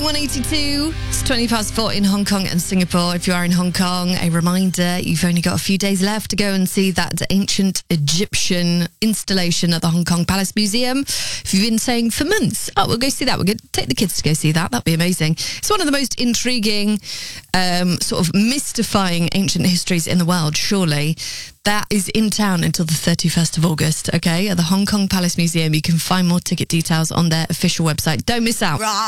182. It's 20 past 4 in Hong Kong and Singapore. If you are in Hong Kong, a reminder, you've only got a few days left to go and see that ancient Egyptian installation at the Hong Kong Palace Museum. If you've been saying for months, we'll go see that, we'll take the kids to go see that, that'd be amazing. It's one of the most intriguing, sort of mystifying ancient histories in the world, surely. That is in town until the 31st of August, okay, at the Hong Kong Palace Museum. You can find more ticket details on their official website. Don't miss out.